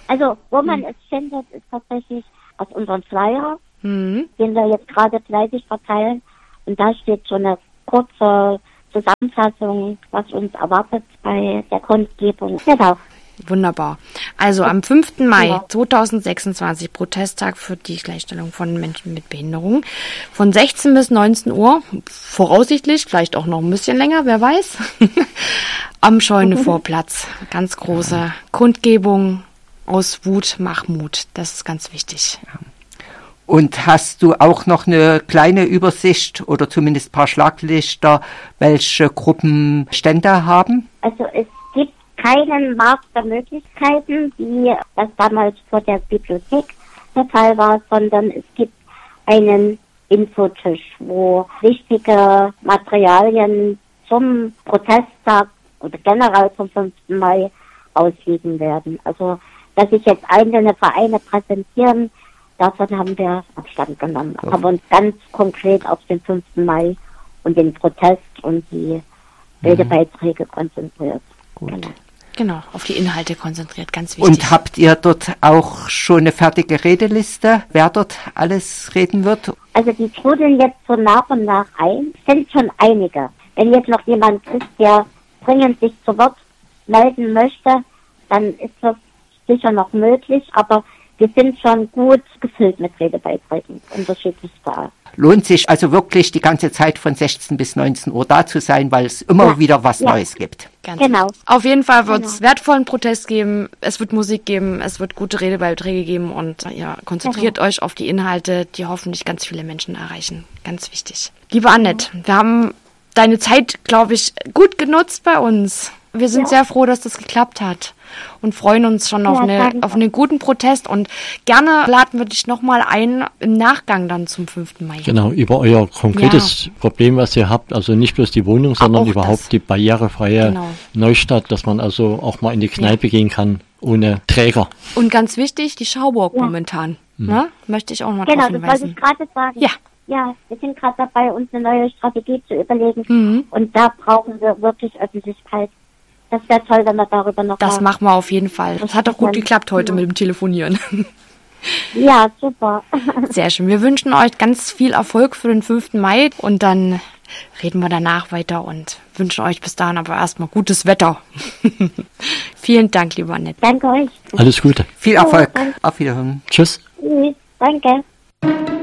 Also, wo man es findet, ist tatsächlich auf unseren Flyer, den wir jetzt gerade fleißig verteilen. Und da steht so eine kurze Zusammenfassung, was uns erwartet bei der Kundgebung. Genau. Wunderbar. Also am 5. Mai 2026, Protesttag für die Gleichstellung von Menschen mit Behinderung, von 16 bis 19 Uhr, voraussichtlich, vielleicht auch noch ein bisschen länger, wer weiß, am Scheune-Vorplatz. Ganz große Kundgebung aus Wut, mach Mut. Das ist ganz wichtig. Und hast du auch noch eine kleine Übersicht oder zumindest ein paar Schlaglichter, welche Gruppen Stände haben? Also es gibt keinen Markt der Möglichkeiten, wie das damals vor der Bibliothek der Fall war, sondern es gibt einen Infotisch, wo wichtige Materialien zum Protesttag oder generell zum 5. Mai ausliegen werden. Also, dass sich jetzt einzelne Vereine präsentieren, davon haben wir Abstand genommen. Ja. Haben uns ganz konkret auf den 5. Mai und den Protest und die Redebeiträge konzentriert. Gut. Genau, auf die Inhalte konzentriert, ganz wichtig. Und habt ihr dort auch schon eine fertige Redeliste, wer dort alles reden wird? Also die trudeln jetzt so nach und nach ein. Es sind schon einige. Wenn jetzt noch jemand ist, der dringend sich zu Wort melden möchte, dann ist das sicher noch möglich, aber wir sind schon gut gefüllt mit Redebeiträgen, unterschiedlichster Art. Lohnt sich also wirklich die ganze Zeit von 16 bis 19 Uhr da zu sein, weil es immer wieder was Neues gibt. Ganz Genau. Auf jeden Fall wird es wertvollen Protest geben, es wird Musik geben, es wird gute Redebeiträge geben und ja, konzentriert euch auf die Inhalte, die hoffentlich ganz viele Menschen erreichen. Ganz wichtig. Liebe Annette, wir haben deine Zeit, glaube ich, gut genutzt bei uns. Wir sind sehr froh, dass das geklappt hat und freuen uns schon auf einen guten Protest und gerne laden wir dich nochmal ein im Nachgang dann zum 5. Mai. Genau, über euer konkretes Problem, was ihr habt, also nicht bloß die Wohnung, sondern überhaupt die barrierefreie Neustadt, dass man also auch mal in die Kneipe gehen kann ohne Träger. Und ganz wichtig, die Schauburg momentan, ne? Möchte ich auch noch mal drauf hinweisen. Genau, das wollte ich gerade sagen. Ja, wir sind gerade dabei, uns eine neue Strategie zu überlegen und da brauchen wir wirklich Öffentlichkeit. Das wäre toll, wenn wir darüber noch Das machen wir auf jeden Fall. Das hat auch gut geklappt heute mit dem Telefonieren. Ja, super. Sehr schön. Wir wünschen euch ganz viel Erfolg für den 5. Mai und dann reden wir danach weiter und wünschen euch bis dahin aber erstmal gutes Wetter. Vielen Dank, lieber Annette. Danke euch. Alles Gute. Viel Erfolg. Auf Wiederhören. Tschüss. Tschüss. Danke.